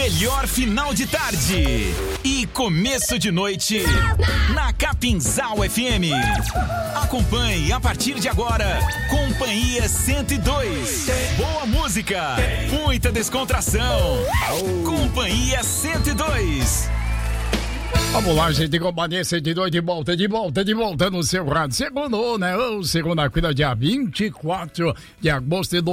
melhor final de tarde e começo de noite na Capinzal FM. Acompanhe a partir de agora Companhia 102. Boa música, muita descontração. Companhia 102. Vamos lá, gente, Companhia 102 de volta no seu rádio. Segundo, né? Segunda-feira, dia 24 de agosto de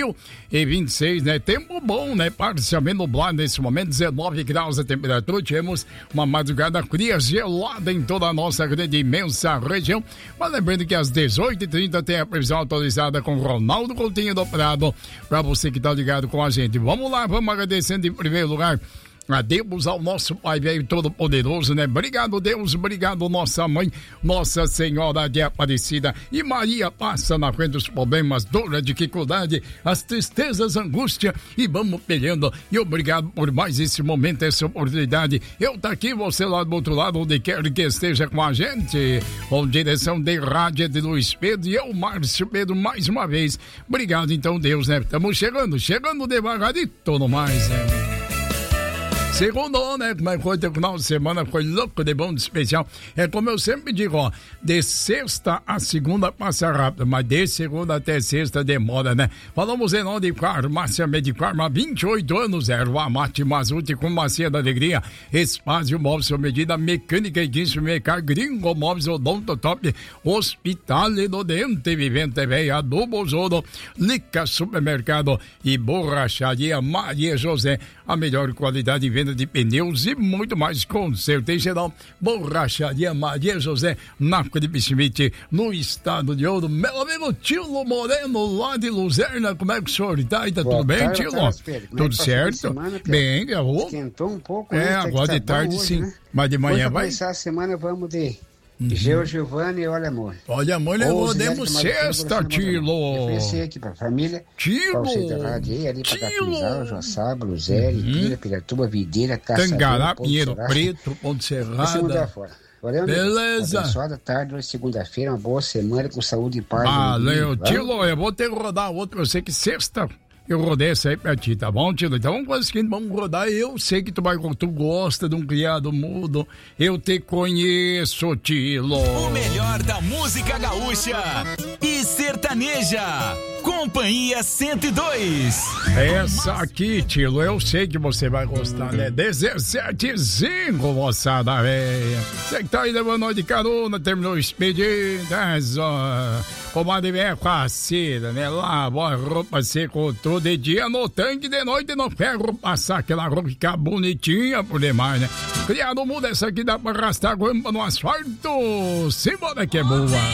2026, né? Tempo bom, né? Parcialmente nublado nesse momento, 19 graus a temperatura. Tivemos uma madrugada fria, gelada em toda a nossa grande imensa região. Mas lembrando que às 18h30 tem a previsão atualizada com Ronaldo Coutinho do Prado, pra você que tá ligado com a gente. Vamos lá, vamos agradecendo em primeiro lugar a Deus, ao nosso Pai Velho Todo-Poderoso, né? Obrigado, Deus, obrigado, nossa Mãe, Nossa Senhora de Aparecida. E Maria passa na frente dos problemas, dor, a dificuldade, as tristezas, angústia, e vamos peleando. E obrigado por mais esse momento, essa oportunidade. Eu tá aqui, você lá do outro lado, onde quer que esteja com a gente. Com direção de rádio de Luiz Pedro e eu, Márcio Pedro, mais uma vez. Obrigado, então, Deus, né? Estamos chegando devagar e tudo mais, né? Segundo, né? Como é que foi o final de semana? Foi louco, de bom, de especial. É como eu sempre digo, ó. De sexta a segunda passa rápido, mas de segunda até sexta demora, né? Falamos em nome de Farmácia Medifarma, 28 anos, erva mate Mazute com macia da alegria. Espaço móveis sob medida, mecânica e disso, mecar, gringo, móveis, odonto top, hospital do dente, vivente velha, adubo zodo, Lica Supermercado e borracharia Maria José. A melhor qualidade de venda de pneus e muito mais, com certeza geral. Borracharia Maria José, na Felipe Schmidt, no estado de Ouro. Meu amigo Tilo Moreno, lá de Luzerna, como é que o senhor está? Tá tudo bem, Tilo? Tudo certo? Semana, bem, gravou? Esquentou um pouco. Agora de tarde hoje, sim. Né? Mas de manhã vai. Começar a semana, vamos de Geo Giovanni e Olha Amor. Olha Amor, nós demos sexta, Tilo. Oferecer aqui pra família. Tilo. Pra você da rádio aí, ali pra Capinzal, Joaçaba, Luzéria, Pira, Piratuba, Videira, Caçador, Tangará, Pinheiro Preto, Ponte Serrada. Segunda fora. Valeu, beleza. Abençoada tarde, hoje segunda-feira, uma boa semana com saúde e paz. Valeu, Tilo, eu vou ter que rodar outro, eu sei que sexta eu rodei essa aí pra ti, tá bom, Tilo? Então vamos fazer o seguinte, vamos rodar. Eu sei que tu gosta de um criado mudo. Eu te conheço, Tilo. O melhor da música gaúcha e sertaneja. Companhia 102. Essa aqui, Tilo, eu sei que você vai gostar, né? 17,5, moçada velha. Você que tá aí levando nós de carona, terminou o expediente, comadre velha faceira, né? Lava a roupa, secou tudo de dia no tanque, de noite no ferro, passar aquela roupa ficar bonitinha por demais, né? Criado mudo, essa aqui dá pra arrastar a guampa no asfalto. Simbora que é boa.